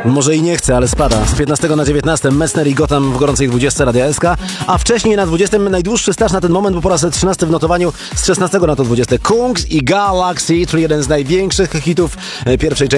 Może i nie chce, ale spada. Z 15 na 19 Messner i Gotham w gorącej 20 Radia SK, a wcześniej na 20 najdłuższy staż na ten moment, bo po raz 13 w notowaniu z 16 na to 20 Kungs i Galaxy, czyli jeden z największych hitów pierwszej części